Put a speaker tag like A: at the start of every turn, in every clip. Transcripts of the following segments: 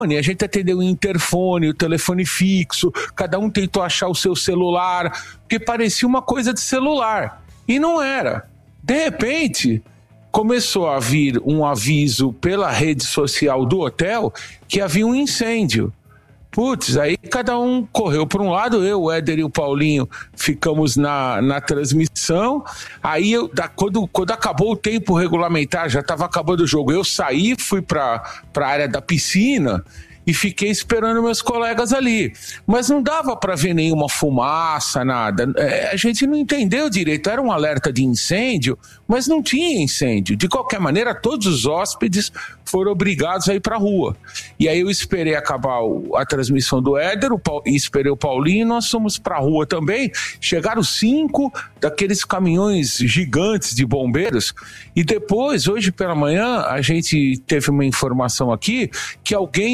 A: a gente atendeu o interfone, o telefone fixo, cada um tentou achar o seu celular, porque parecia uma coisa de celular, e não era. De repente, começou a vir um aviso pela rede social do hotel que havia um incêndio. Putz, aí cada um correu para um lado, eu, o Éder e o Paulinho ficamos na transmissão. Aí, quando acabou o tempo regulamentar, já estava acabando o jogo, eu saí, fui para a área da piscina e fiquei esperando meus colegas ali. Mas não dava para ver nenhuma fumaça, nada. A gente não entendeu direito, era um alerta de incêndio, mas não tinha incêndio. De qualquer maneira, todos os hóspedes foram obrigados a ir para a rua. E aí eu esperei acabar a transmissão do Éder, esperei o Paulinho, e nós fomos para a rua também. Chegaram 5 daqueles caminhões gigantes de bombeiros, e depois, hoje pela manhã, a gente teve uma informação aqui que alguém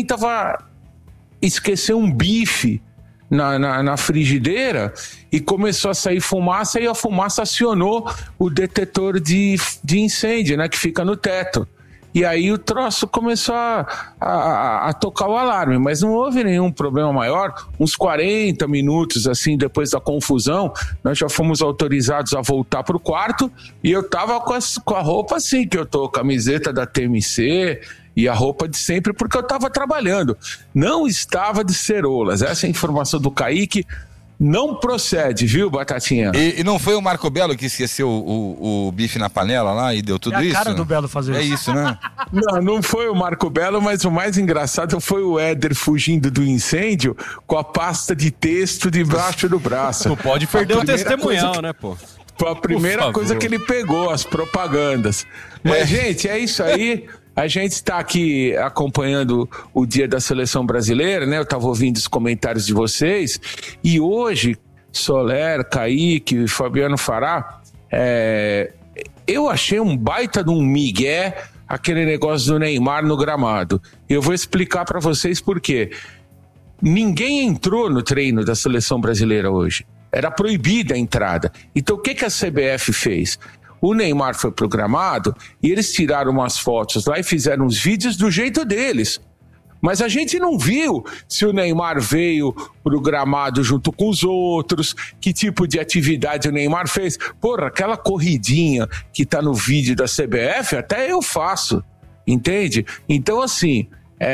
A: esqueceu um bife na frigideira e começou a sair fumaça, e a fumaça acionou o detetor de incêndio, né, que fica no teto. E aí o troço começou a tocar o alarme, mas não houve nenhum problema maior. Uns 40 minutos assim depois da confusão, nós já fomos autorizados a voltar para o quarto, e eu tava com a roupa assim, que eu tô, camiseta da TMC e a roupa de sempre, porque eu estava trabalhando. Não estava de ceroulas. Essa é a informação do Kaique. Não procede, viu, Batatinha?
B: E não foi o Marco Belo que esqueceu o bife na panela lá e deu tudo isso?
C: É a cara do Belo fazer isso.
B: É isso, né?
A: Não foi o Marco Belo, mas o mais engraçado foi o Éder fugindo do incêndio com a pasta de texto debaixo do braço.
D: Não pode perder o testemunhal, né, pô?
A: Foi a primeira coisa que ele pegou, as propagandas. Mas, gente, é isso aí. A gente está aqui acompanhando o dia da seleção brasileira, né? Eu estava ouvindo os comentários de vocês, e hoje, Soler, Kaique, Fabiano Fará, eu achei um baita de um migué aquele negócio do Neymar no gramado. Eu vou explicar para vocês por quê. Ninguém entrou no treino da seleção brasileira hoje. Era proibida a entrada. Então o que a CBF fez? O Neymar foi pro gramado e eles tiraram umas fotos lá e fizeram uns vídeos do jeito deles. Mas a gente não viu se o Neymar veio pro gramado junto com os outros, que tipo de atividade o Neymar fez. Porra, aquela corridinha que tá no vídeo da CBF, até eu faço, entende? Então, assim,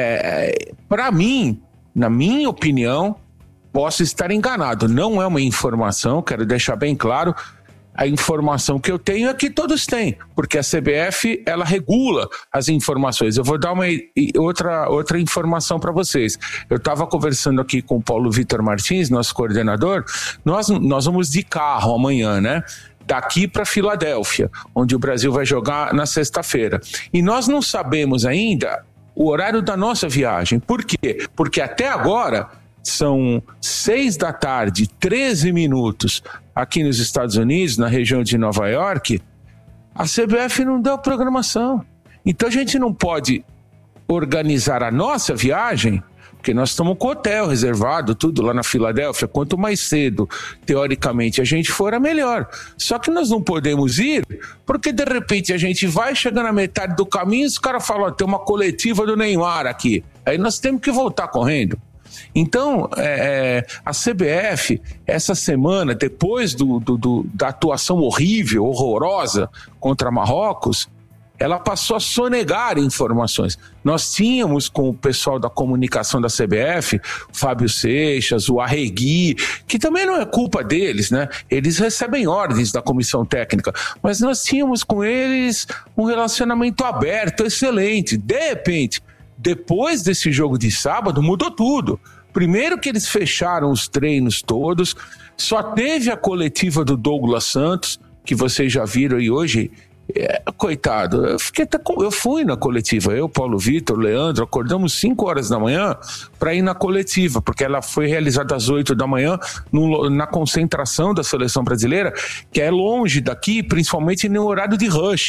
A: para mim, na minha opinião, posso estar enganado. Não é uma informação, quero deixar bem claro. A informação que eu tenho é que todos têm, porque a CBF, ela regula as informações. Eu vou dar uma outra informação para vocês. Eu estava conversando aqui com o Paulo Vitor Martins, nosso coordenador. Nós vamos de carro amanhã, né? Daqui para Filadélfia, onde o Brasil vai jogar na sexta-feira. E nós não sabemos ainda o horário da nossa viagem. Por quê? Porque até agora são 6 da tarde, 13 minutos, aqui nos Estados Unidos, na região de Nova York. A CBF não deu programação. Então a gente não pode organizar a nossa viagem, porque nós estamos com hotel reservado, tudo lá na Filadélfia. Quanto mais cedo, teoricamente, a gente for, é melhor. Só que nós não podemos ir, porque de repente a gente vai chegar na metade do caminho e os caras falam, tem uma coletiva do Neymar aqui. Aí nós temos que voltar correndo. Então, a CBF, essa semana, depois da atuação horrível, horrorosa contra Marrocos, ela passou a sonegar informações. Nós tínhamos com o pessoal da comunicação da CBF, o Fábio Seixas, o Arregui, que também não é culpa deles, né? Eles recebem ordens da comissão técnica, mas nós tínhamos com eles um relacionamento aberto, excelente. De repente, depois desse jogo de sábado, mudou tudo. Primeiro que eles fecharam os treinos todos, só teve a coletiva do Douglas Santos, que vocês já viram aí hoje. Coitado, eu fui na coletiva, eu, Paulo Vitor, Leandro, acordamos 5 horas da manhã para ir na coletiva, porque ela foi realizada às 8 da manhã na concentração da seleção brasileira, que é longe daqui, principalmente no horário de rush.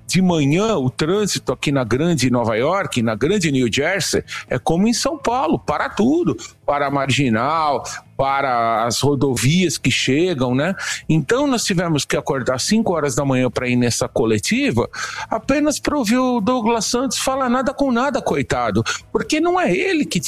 A: de manhã o trânsito aqui na grande Nova York, na grande New Jersey, é como em São Paulo, para tudo, para a Marginal, para as rodovias que chegam, né? Então nós tivemos que acordar às 5 horas da manhã para ir nessa coletiva, apenas para ouvir o Douglas Santos falar nada com nada, coitado, porque não é ele que